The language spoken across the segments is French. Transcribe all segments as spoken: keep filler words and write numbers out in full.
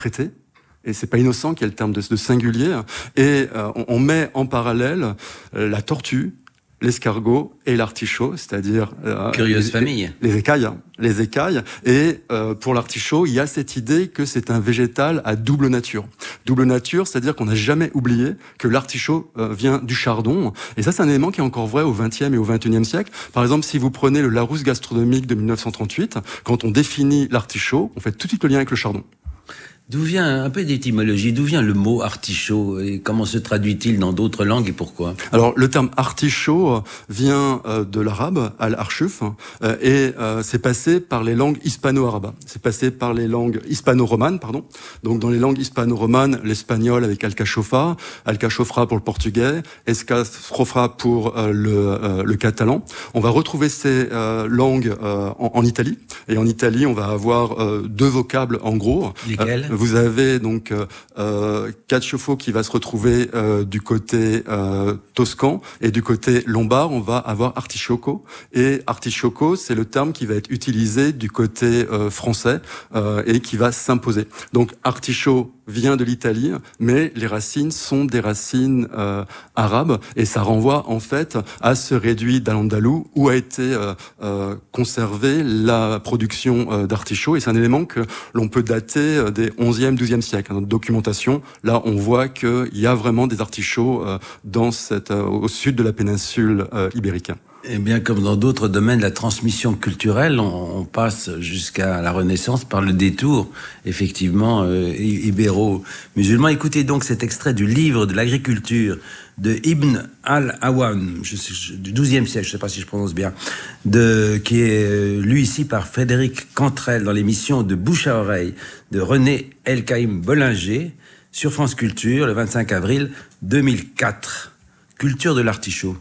traité. Et c'est pas innocent qu'il y ait le terme de, de singulier. Et euh, on, on met en parallèle euh, la tortue, l'escargot et l'artichaut, c'est-à-dire euh, curieuse les, famille. Les, les écailles, les écailles. Et euh, pour l'artichaut, il y a cette idée que c'est un végétal à double nature. Double nature, c'est-à-dire qu'on n'a jamais oublié que l'artichaut euh, vient du chardon. Et ça, c'est un élément qui est encore vrai au vingtième et au vingt et unième siècle. Par exemple, si vous prenez le Larousse gastronomique de mille neuf cent trente-huit, quand on définit l'artichaut, on fait tout de suite le lien avec le chardon. D'où vient un peu d'étymologie, d'où vient le mot artichaut et comment se traduit-il dans d'autres langues et pourquoi? Alors le terme artichaut vient euh, de l'arabe, al-archuf, euh, et euh, c'est passé par les langues hispano-arabes. C'est passé par les langues hispano-romanes, pardon. Donc dans les langues hispano-romanes, l'espagnol avec alcachofa, alcachofra pour le portugais, escafrofra pour euh, le, euh, le catalan. On va retrouver ces euh, langues euh, en, en Italie, et en Italie on va avoir euh, deux vocables en gros. Lesquels? Euh, Vous avez donc euh, cacciofo qui va se retrouver euh, du côté euh, toscan, et du côté lombard, on va avoir artichoco. Et artichoco, c'est le terme qui va être utilisé du côté euh, français euh, et qui va s'imposer. Donc artichaut vient de l'Italie, mais les racines sont des racines euh, arabes, et ça renvoie en fait à ce réduit d'Al-Andalou où a été euh, euh, conservée la production euh, d'artichaut, et c'est un élément que l'on peut dater euh, des onzième, douzième siècle. Dans notre documentation, là, on voit qu'il y a vraiment des artichauts euh, dans cette, euh, au sud de la péninsule euh, ibérique. Eh bien, comme dans d'autres domaines de la transmission culturelle, on, on passe jusqu'à la Renaissance par le détour, effectivement, euh, ibéro-musulman. Écoutez donc cet extrait du livre de l'agriculture de Ibn al-Awam, je sais, du douzième siècle, je ne sais pas si je prononce bien, de, qui est lu ici par Frédéric Cantrel dans l'émission de Bouche à oreille de René Elkaïm Bollinger sur France Culture le vingt-cinq avril deux mille quatre. Culture de l'artichaut.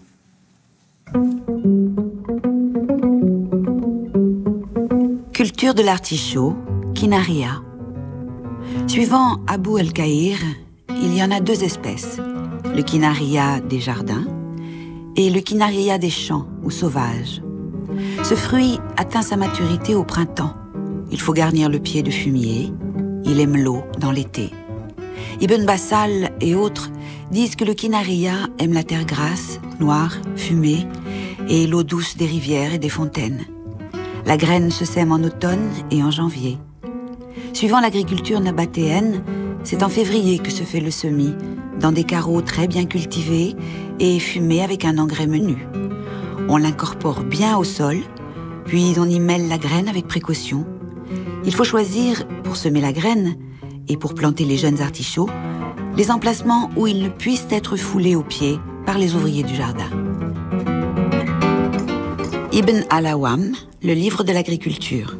Culture de l'artichaut, Quinaria. Suivant Abou el-Kahir, il y en a deux espèces, le Quinaria des jardins et le Quinaria des champs ou sauvages. Ce fruit atteint sa maturité au printemps. Il faut garnir le pied de fumier, il aime l'eau dans l'été. Ibn Bassal et autres disent que le Quinaria aime la terre grasse, noire, fumée et l'eau douce des rivières et des fontaines. La graine se sème en automne et en janvier. Suivant l'agriculture nabatéenne, c'est en février que se fait le semis, dans des carreaux très bien cultivés et fumés avec un engrais menu. On l'incorpore bien au sol, puis on y mêle la graine avec précaution. Il faut choisir, pour semer la graine et pour planter les jeunes artichauts, les emplacements où ils ne puissent être foulés aux pieds par les ouvriers du jardin. Ibn al-Awam, le livre de l'agriculture.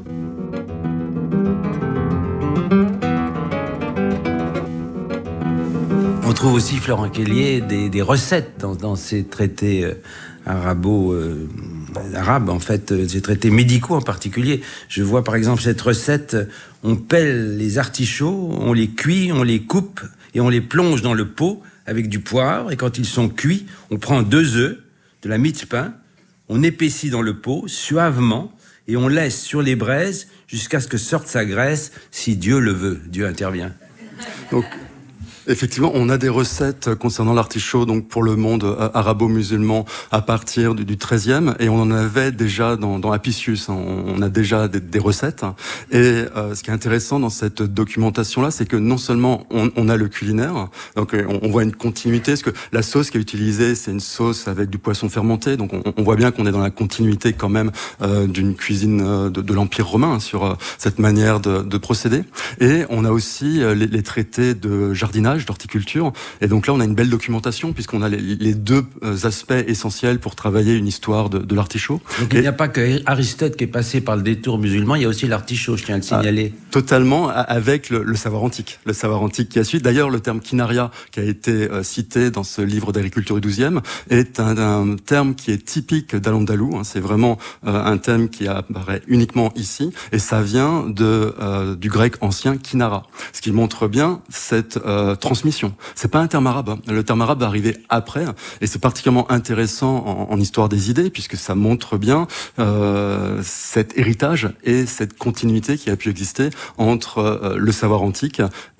On trouve aussi, Florent Kellier, des, des recettes dans, dans ces traités euh, arabo, euh, arabes, en fait, euh, ces traités médicaux en particulier. Je vois par exemple cette recette, on pèle les artichauts, on les cuit, on les coupe et on les plonge dans le pot avec du poivre, et quand ils sont cuits, on prend deux œufs, de la mie de pain, on épaissit dans le pot suavement et on laisse sur les braises jusqu'à ce que sorte sa graisse, si Dieu le veut. Dieu intervient. Donc, effectivement, on a des recettes concernant l'artichaut donc pour le monde arabo-musulman à partir du treizième, et on en avait déjà dans, dans Apicius, hein, on a déjà des, des recettes. Et euh, ce qui est intéressant dans cette documentation-là, c'est que non seulement on, on a le culinaire, donc on, on voit une continuité, parce que la sauce qui est utilisée, c'est une sauce avec du poisson fermenté, donc on, on voit bien qu'on est dans la continuité quand même euh, d'une cuisine euh, de, de l'Empire romain, hein, sur euh, cette manière de, de procéder. Et on a aussi euh, les, les traités de jardinage, d'horticulture, et donc là on a une belle documentation puisqu'on a les, les deux aspects essentiels pour travailler une histoire de, de l'artichaut. Donc et il n'y a pas que Aristote qui est passé par le détour musulman, il y a aussi l'artichaut, je tiens à le signaler. Ah, totalement, avec le, le savoir antique, le savoir antique qui a suivi. D'ailleurs, le terme quinaria qui a été euh, cité dans ce livre d'agriculture du douzième est un, un terme qui est typique d'Al-Andalou, hein, c'est vraiment euh, un terme qui apparaît uniquement ici, et ça vient de, euh, du grec ancien kinara, ce qui montre bien cette euh, transmission. C'est pas un terme arabe. Le terme arabe va arriver après, et c'est particulièrement intéressant en, en histoire des idées, puisque ça montre bien euh, cet héritage et cette continuité qui a pu exister entre euh, le savoir antique